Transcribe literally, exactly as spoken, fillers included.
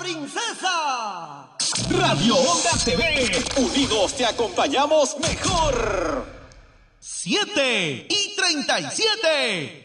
princesa. Radio Onda T V, unidos te acompañamos mejor. Siete y treinta y siete.